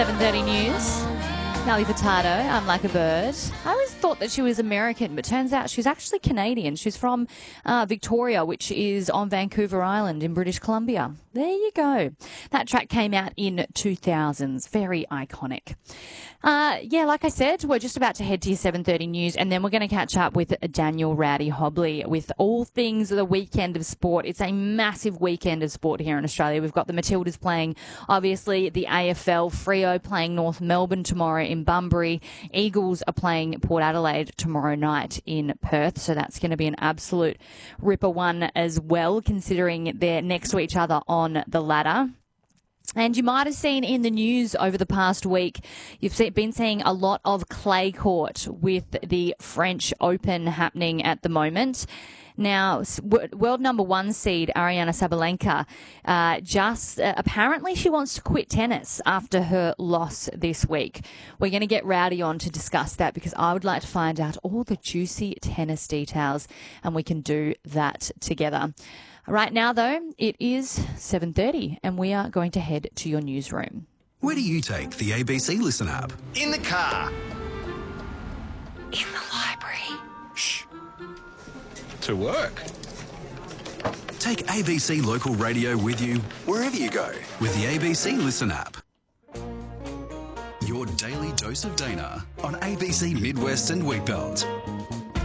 7:30 news. Nelly Furtado, I'm Like a Bird. I always thought that she was American, but turns out she's actually Canadian. She's from Victoria, which is on Vancouver Island in British Columbia. There you go. That track came out in 2000s. Very iconic. Like I said, we're just about to head to your 7:30 news, and then we're going to catch up with Daniel Rowdy Hobley with all things the weekend of sport. It's a massive weekend of sport here in Australia. We've got the Matildas playing, obviously, the AFL, Freo playing North Melbourne tomorrow in Bunbury. Eagles are playing Port Adelaide tomorrow night in Perth, so that's going to be an absolute ripper one as well, considering they're next to each other on the ladder. And you might have seen in the news over the past week, you've been seeing a lot of clay court with the French Open happening at the moment. Now, world number one seed Ariana Sabalenka, apparently she wants to quit tennis after her loss this week. We're going to get Rowdy on to discuss that because I would like to find out all the juicy tennis details, and we can do that together. Right now, though, it is 7:30 and we are going to head to your newsroom. Where do you take the ABC Listen app? In the car. In the library. Shh. To work. Take ABC Local Radio with you wherever you go with the ABC Listen app. Your daily dose of Dana on ABC Midwest and Wheatbelt.